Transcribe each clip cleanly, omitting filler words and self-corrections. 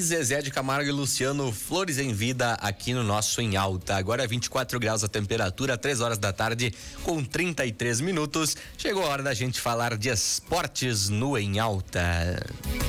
Zezé de Camargo e Luciano, Flores em Vida, aqui no nosso Em Alta. Agora 24 graus a temperatura, 3 horas da tarde, com 33 minutos. Chegou a hora da gente falar de esportes no Em Alta.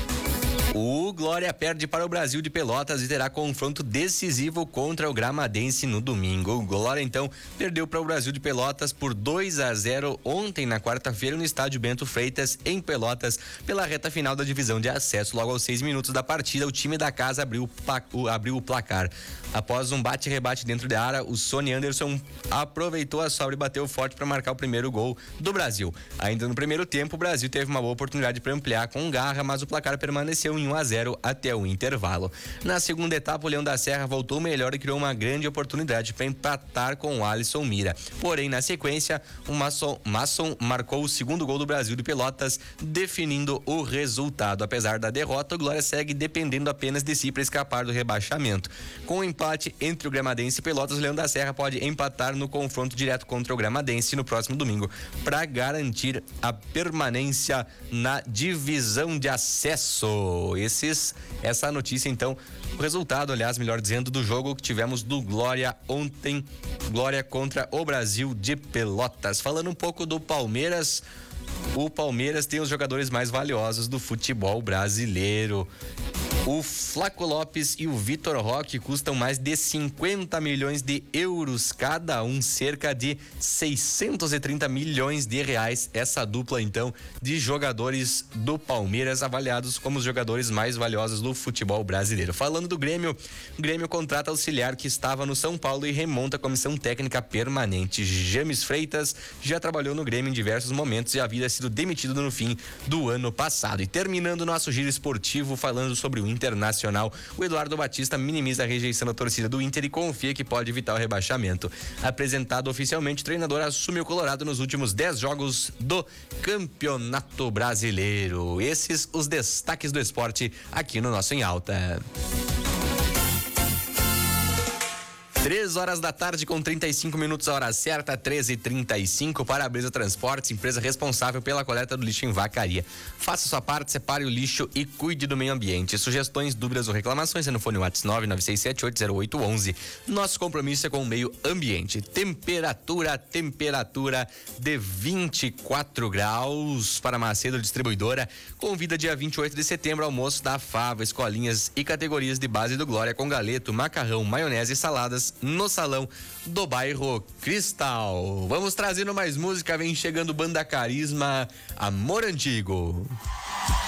O Glória perde para o Brasil de Pelotas e terá confronto decisivo contra o Gramadense no domingo. O Glória, então, perdeu para o Brasil de Pelotas por 2-0 ontem, na quarta-feira, no estádio Bento Freitas, em Pelotas, pela reta final da divisão de acesso. Logo aos 6 minutos da partida, o time da casa abriu o placar. Após um bate-rebate dentro da área, o Sony Anderson aproveitou a sobra e bateu forte para marcar o primeiro gol do Brasil. Ainda no primeiro tempo, o Brasil teve uma boa oportunidade para ampliar com garra, mas o placar permaneceu em 1-0 até o intervalo. Na segunda etapa, o Leão da Serra voltou melhor e criou uma grande oportunidade para empatar com o Alisson Mira. Porém, na sequência, o Masson marcou o segundo gol do Brasil de Pelotas, definindo o resultado. Apesar da derrota, o Glória segue dependendo apenas de si para escapar do rebaixamento. Com o empate entre o Gramadense e Pelotas, o Leão da Serra pode empatar no confronto direto contra o Gramadense no próximo domingo, para garantir a permanência na divisão de acesso. Essa notícia, então, o resultado, aliás, melhor dizendo, do jogo que tivemos do Glória ontem, Glória contra o Brasil de Pelotas. Falando um pouco do Palmeiras, o Palmeiras tem os jogadores mais valiosos do futebol brasileiro. O Flaco Lopes e o Vitor Roque custam mais de 50 milhões de euros cada um, cerca de 630 milhões de reais. Essa dupla, então, de jogadores do Palmeiras, avaliados como os jogadores mais valiosos do futebol brasileiro. Falando do Grêmio, o Grêmio contrata auxiliar que estava no São Paulo e remonta a comissão técnica permanente. James Freitas já trabalhou no Grêmio em diversos momentos e havia sido demitido no fim do ano passado. E terminando o nosso giro esportivo, falando sobre o Internacional, o Eduardo Batista minimiza a rejeição da torcida do Inter e confia que pode evitar o rebaixamento. Apresentado oficialmente, o treinador assume o Colorado nos últimos 10 jogos do Campeonato Brasileiro. Esses os destaques do esporte aqui no nosso Em Alta. 3 horas da tarde com 35 minutos, a hora certa, 13h35. Para-Brisa Transportes, empresa responsável pela coleta do lixo em Vacaria. Faça sua parte, separe o lixo e cuide do meio ambiente. Sugestões, dúvidas ou reclamações é no fone WhatsApp 996780811. Nosso compromisso é com o meio ambiente. Temperatura de 24 graus para Macedo Distribuidora. Convida dia 28 de setembro, almoço da Fava, escolinhas e categorias de base do Glória com galeto, macarrão, maionese e saladas no salão do bairro Cristal. Vamos trazendo mais música, vem chegando Banda Carisma, Amor Antigo.